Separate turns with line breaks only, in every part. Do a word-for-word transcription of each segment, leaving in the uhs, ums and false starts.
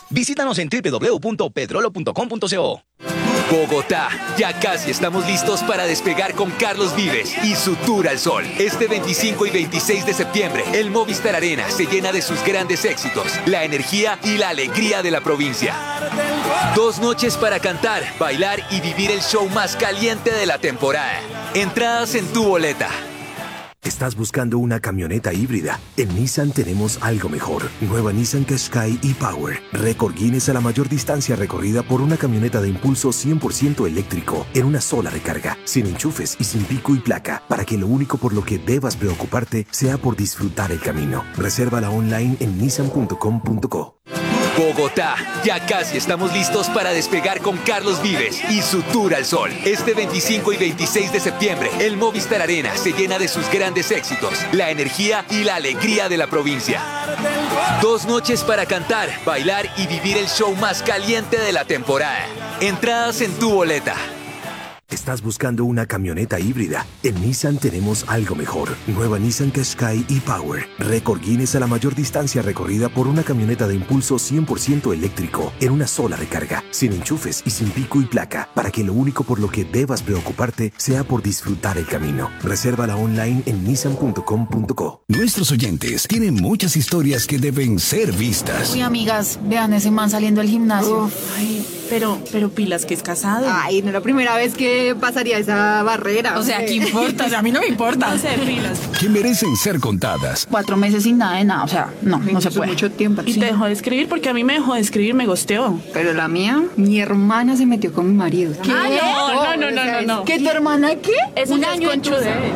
Visítanos en doble u doble u doble u punto petrolo punto com punto co.
Bogotá, ya casi estamos listos para despegar con Carlos Vives y su Tour al Sol. Este veinticinco y veintiséis de septiembre, el Movistar Arena se llena de sus grandes éxitos, la energía y la alegría de la provincia. Dos noches para cantar, bailar y vivir el show más caliente de la temporada. Entradas en tu boleta.
¿Estás buscando una camioneta híbrida? En Nissan tenemos algo mejor. Nueva Nissan Qashqai e-Power. Récord Guinness a la mayor distancia recorrida por una camioneta de impulso cien por ciento eléctrico en una sola recarga, sin enchufes y sin pico y placa, para que lo único por lo que debas preocuparte sea por disfrutar el camino. Resérvala online en nissan punto com punto co.
Bogotá, ya casi estamos listos para despegar con Carlos Vives y su Tour al Sol. Este veinticinco y veintiséis de septiembre, el Movistar Arena se llena de sus grandes éxitos, la energía y la alegría de la provincia. Dos noches para cantar, bailar y vivir el show más caliente de la temporada. Entradas en tu boleta.
¿Estás buscando una camioneta híbrida? En Nissan tenemos algo mejor. Nueva Nissan Qashqai e-Power. Récord Guinness a la mayor distancia recorrida por una camioneta de impulso cien por ciento eléctrico en una sola recarga, sin enchufes y sin pico y placa, para que lo único por lo que debas preocuparte sea por disfrutar el camino. Resérvala online en nissan punto com punto co.
Nuestros oyentes tienen muchas historias que deben ser vistas.
Uy, amigas, vean ese man saliendo del gimnasio.
Uf, ay, pero, pero pilas que es casado.
Ay, no es la primera vez que pasaría esa barrera.
O sea, ¿qué importa? O sea, a mí no me importa.
No sé, pilas.
Que merecen ser contadas.
Cuatro meses sin nada de nada, o sea, no, no se puede.
Mucho tiempo.
Y
Sí.
te dejó de escribir porque a mí me dejó de escribir, me gosteó.
Pero la mía, mi hermana se metió con mi marido.
¿Qué? No, no, no, no, no.
¿Qué, tu hermana qué?
Eso
Un
ya es
año en tu-
conchudeo.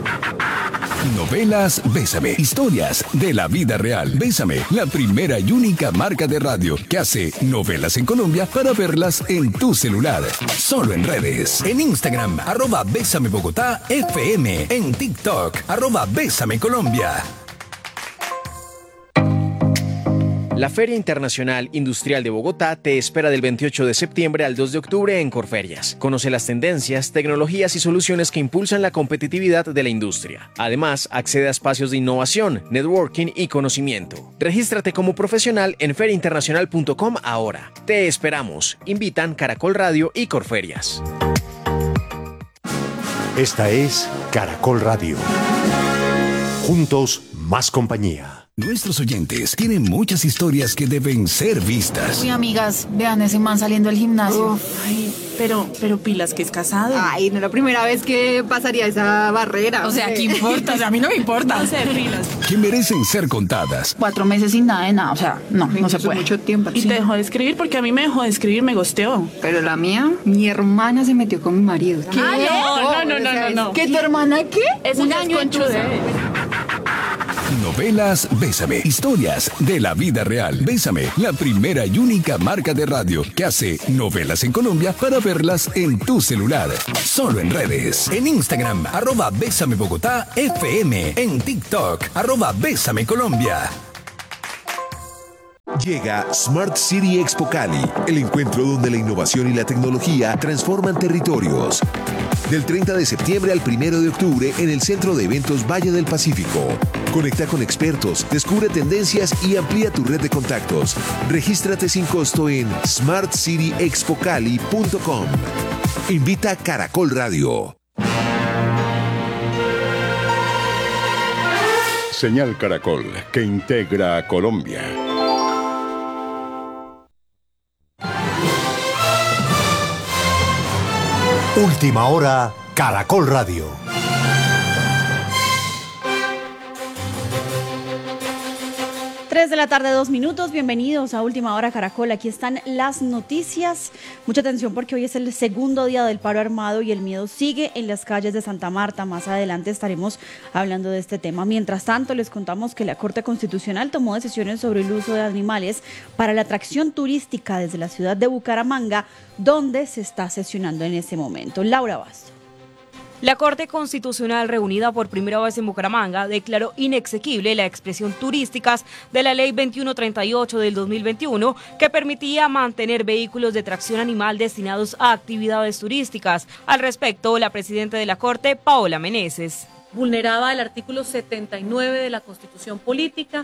Novelas Bésame. Historias de la vida real. Bésame, la primera y única marca de radio que hace novelas en Colombia para verlas en tu celular. Solo en redes. En Instagram, arroba Bésame Bogotá F M. En TikTok, arroba Bésame Colombia.
La Feria Internacional Industrial de Bogotá te espera del veintiocho de septiembre al dos de octubre en Corferias. Conoce las tendencias, tecnologías y soluciones que impulsan la competitividad de la industria. Además, accede a espacios de innovación, networking y conocimiento. Regístrate como profesional en feria internacional punto com ahora. Te esperamos. Invitan Caracol Radio y Corferias.
Esta es Caracol Radio. Juntos, más compañía.
Nuestros oyentes tienen muchas historias que deben ser vistas.
Uy, amigas, vean ese man saliendo del gimnasio.
Uf, ay, pero, pero pilas que es casado.
Ay, no es la primera vez que pasaría esa barrera.
O sea, ¿qué importa? O sea, a mí no me importa.
No sé, pilas.
Que merecen ser contadas.
Cuatro meses sin nada de nada, o sea, no, no se puede.
Mucho tiempo.
Y
Sí.
te dejó de escribir porque a mí me dejó de escribir, me gosteó.
Pero la mía, mi hermana se metió con mi marido.
¿Qué? No, no, no, no, no.
¿Qué, tu hermana qué?
Eso
Un
ya es
año en tu-
conchudeo.
Novelas Bésame. Historias de la vida real. Bésame, la primera y única marca de radio que hace novelas en Colombia para verlas en tu celular. Solo en redes. En Instagram, arroba Bésame Bogotá F M. En TikTok, arroba Bésame Colombia.
Llega Smart City Expo Cali, el encuentro donde la innovación y la tecnología transforman territorios. Del treinta de septiembre al primero de octubre en el Centro de Eventos Valle del Pacífico. Conecta con expertos, descubre tendencias y amplía tu red de contactos. Regístrate sin costo en smart city expo cali punto com. Invita a Caracol Radio.
Señal Caracol, que integra a Colombia.
Última hora, Caracol Radio.
tres de la tarde, dos minutos. Bienvenidos a Última Hora Caracol. Aquí están las noticias. Mucha atención porque hoy es el segundo día del paro armado y el miedo sigue en las calles de Santa Marta. Más adelante estaremos hablando de este tema. Mientras tanto, les contamos que la Corte Constitucional tomó decisiones sobre el uso de animales para la atracción turística desde la ciudad de Bucaramanga, donde se está sesionando en este momento. Laura Basto.
La Corte Constitucional, reunida por primera vez en Bucaramanga, declaró inexequible la expresión turísticas de la Ley veintiuno treinta y ocho del dos mil veintiuno, que permitía mantener vehículos de tracción animal destinados a actividades turísticas. Al respecto, la presidenta de la Corte, Paola Meneses.
Vulneraba el artículo setenta y nueve de la Constitución Política, que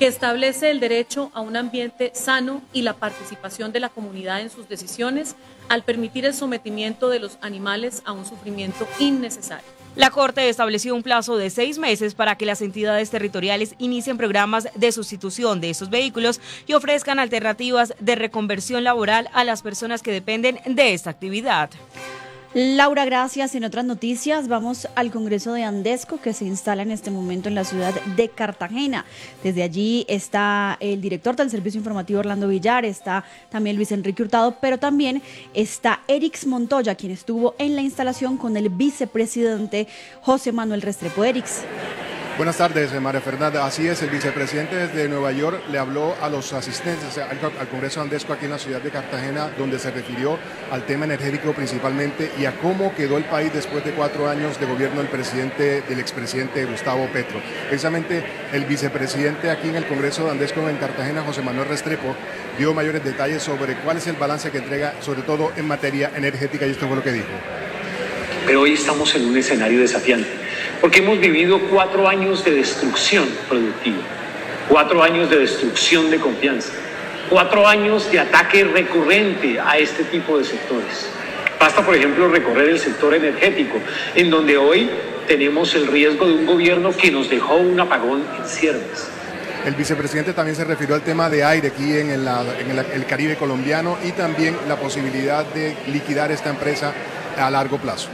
que establece el derecho a un ambiente sano y la participación de la comunidad en sus decisiones al permitir el sometimiento de los animales a un sufrimiento innecesario.
La Corte estableció un plazo de seis meses para que las entidades territoriales inicien programas de sustitución de estos vehículos y ofrezcan alternativas de reconversión laboral a las personas que dependen de esta actividad.
Laura, gracias. En otras noticias, vamos al Congreso de Andesco, que se instala en este momento en la ciudad de Cartagena. Desde allí está el director del Servicio Informativo, Orlando Villar, está también Luis Enrique Hurtado, pero también está Erix Montoya, quien estuvo en la instalación con el vicepresidente José Manuel Restrepo. Erix.
Buenas tardes, María Fernanda. Así es, el vicepresidente desde Nueva York le habló a los asistentes al, al Congreso Andesco aquí en la ciudad de Cartagena, donde se refirió al tema energético principalmente y a cómo quedó el país después de cuatro años de gobierno del presidente, del expresidente Gustavo Petro. Precisamente el vicepresidente aquí en el Congreso de Andesco en Cartagena, José Manuel Restrepo, dio mayores detalles sobre cuál es el balance que entrega, sobre todo en materia energética, y esto fue lo que dijo.
Pero hoy estamos en un escenario desafiante, porque hemos vivido cuatro años de destrucción productiva, cuatro años de destrucción de confianza, cuatro años de ataque recurrente a este tipo de sectores. Basta, por ejemplo, recorrer el sector energético, en donde hoy tenemos el riesgo de un gobierno que nos dejó un apagón en ciernes.
El vicepresidente también se refirió al tema de aire aquí en, el, en el, el Caribe colombiano y también la posibilidad de liquidar esta empresa a largo plazo.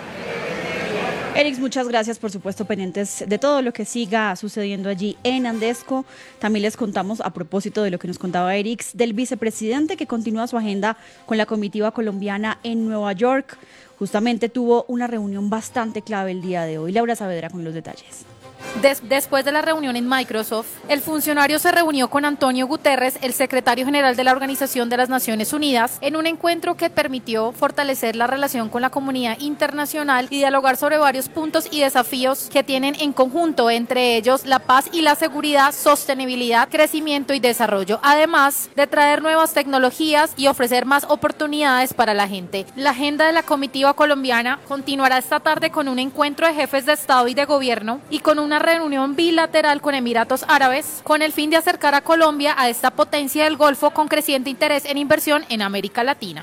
Erix, muchas gracias, por supuesto, pendientes de todo lo que siga sucediendo allí en Andesco. También les contamos, a propósito de lo que nos contaba Erix, del vicepresidente que continúa su agenda con la comitiva colombiana en Nueva York. Justamente tuvo una reunión bastante clave el día de hoy. Laura Saavedra con los detalles.
Des- después de la reunión en Microsoft, el funcionario se reunió con Antonio Guterres, el secretario general de la Organización de las Naciones Unidas, en un encuentro que permitió fortalecer la relación con la comunidad internacional y dialogar sobre varios puntos y desafíos que tienen en conjunto, entre ellos la paz y la seguridad, sostenibilidad, crecimiento y desarrollo, además de traer nuevas tecnologías y ofrecer más oportunidades para la gente. La agenda de la comitiva colombiana continuará esta tarde con un encuentro de jefes de Estado y de Gobierno y con un una reunión bilateral con Emiratos Árabes con el fin de acercar a Colombia a esta potencia del Golfo con creciente interés en inversión en América Latina.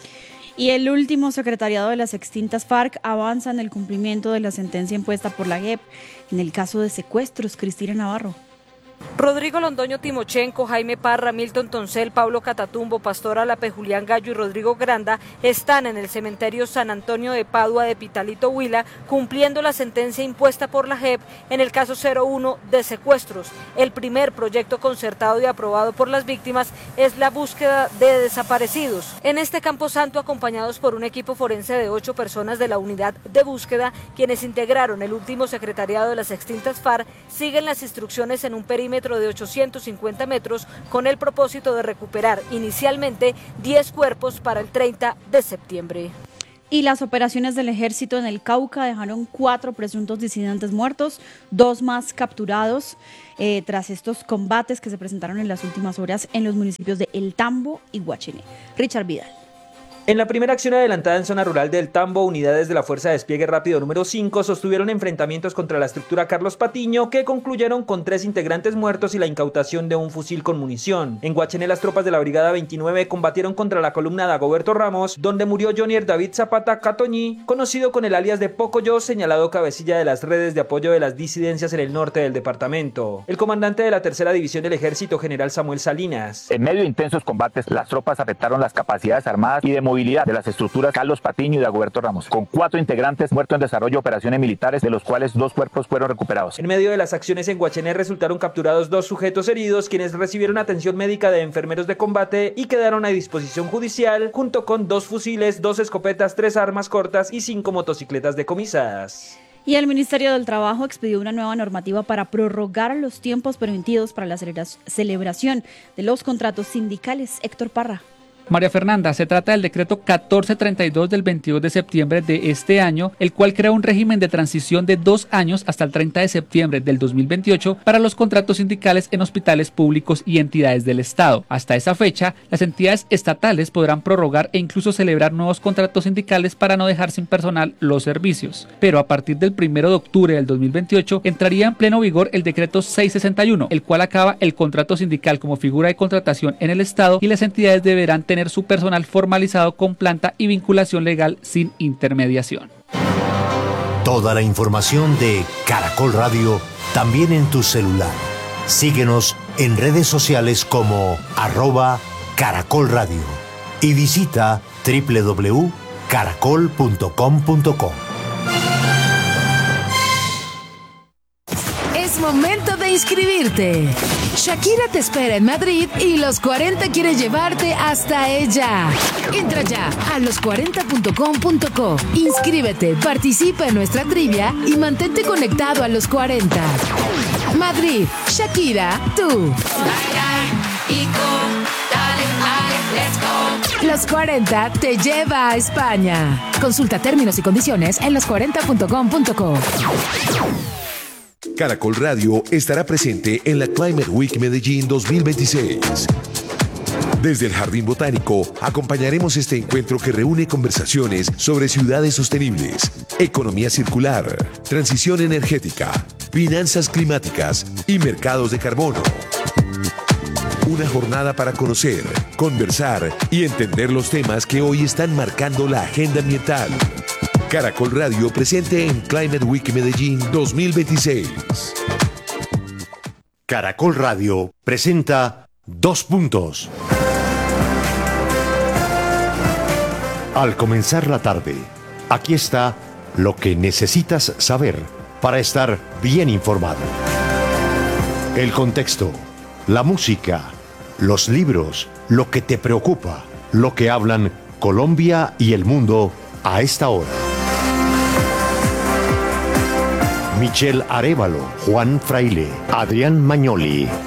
Y el último secretariado de las extintas FARC avanza en el cumplimiento de la sentencia impuesta por la J E P en el caso de secuestros. Cristina Navarro.
Rodrigo Londoño Timochenko, Jaime Parra, Milton Toncel, Pablo Catatumbo, Pastor Alape, Julián Gallo y Rodrigo Granda están en el cementerio San Antonio de Padua de Pitalito Huila cumpliendo la sentencia impuesta por la J E P en el caso cero uno de secuestros. El primer proyecto concertado y aprobado por las víctimas es la búsqueda de desaparecidos. En este camposanto, acompañados por un equipo forense de ocho personas de la unidad de búsqueda, quienes integraron el último secretariado de las extintas FARC, siguen las instrucciones en un perímetro de ochocientos cincuenta metros con el propósito de recuperar inicialmente diez cuerpos para el treinta de septiembre.
Y las operaciones del ejército en el Cauca dejaron cuatro presuntos disidentes muertos, dos más capturados eh, tras estos combates que se presentaron en las últimas horas en los municipios de El Tambo y Guachené. Richard Vidal.
En la primera acción adelantada en zona rural del Tambo, unidades de la Fuerza de Despliegue Rápido número cinco sostuvieron enfrentamientos contra la estructura Carlos Patiño, que concluyeron con tres integrantes muertos y la incautación de un fusil con munición. En Guachené, las tropas de la Brigada veintinueve combatieron contra la columna Dagoberto Ramos, donde murió Jonier David Zapata Catoñí, conocido con el alias de Pocoyo, señalado cabecilla de las redes de apoyo de las disidencias en el norte del departamento. El comandante de la tercera división del ejército, general Samuel Salinas.
En medio de intensos combates, las tropas afectaron las capacidades armadas y de movilidad de las estructuras Carlos Patiño y Dagoberto Ramos, con cuatro integrantes muertos en desarrollo de operaciones militares, de los cuales dos cuerpos fueron recuperados.
En medio de las acciones en Guachené resultaron capturados dos sujetos heridos, quienes recibieron atención médica de enfermeros de combate y quedaron a disposición judicial, junto con dos fusiles, dos escopetas, tres armas cortas y cinco motocicletas decomisadas.
Y el Ministerio del Trabajo expidió una nueva normativa para prorrogar los tiempos permitidos para la celebración de los contratos sindicales. Héctor Parra.
María Fernanda, se trata del decreto catorce treinta y dos del veintidós de septiembre de este año, el cual crea un régimen de transición de dos años hasta el treinta de septiembre del dos mil veintiocho para los contratos sindicales en hospitales públicos y entidades del Estado. Hasta esa fecha, las entidades estatales podrán prorrogar e incluso celebrar nuevos contratos sindicales para no dejar sin personal los servicios. Pero a partir del primero de octubre del dos mil veintiocho entraría en pleno vigor el decreto seiscientos sesenta y uno, el cual acaba el contrato sindical como figura de contratación en el Estado y las entidades deberán tener su personal formalizado con planta y vinculación legal sin intermediación.
Toda la información de Caracol Radio también en tu celular. Síguenos en redes sociales como arroba Caracol Radio y visita doble u doble u doble u punto caracol punto com punto co.
Es momento de inscribirte. Shakira te espera en Madrid y Los cuarenta quiere llevarte hasta ella. Entra ya a los cuarenta punto com punto co. Inscríbete, participa en nuestra trivia y mantente conectado a Los cuarenta. Madrid, Shakira, tú. Los cuarenta te lleva a España. Consulta términos y condiciones en los cuarenta punto com punto co.
Caracol Radio estará presente en la Climate Week Medellín dos mil veintiséis. Desde el Jardín Botánico acompañaremos este encuentro que reúne conversaciones sobre ciudades sostenibles, economía circular, transición energética, finanzas climáticas y mercados de carbono. Una jornada para conocer, conversar y entender los temas que hoy están marcando la agenda ambiental. Caracol Radio presente en Climate Week Medellín dos mil veintiséis.
Caracol Radio presenta Dos Puntos. Al comenzar la tarde, aquí está lo que necesitas saber para estar bien informado. El contexto, la música, los libros, lo que te preocupa, lo que hablan Colombia y el mundo a esta hora. Michelle Arévalo, Juan Fraile, Adrián Magnoli,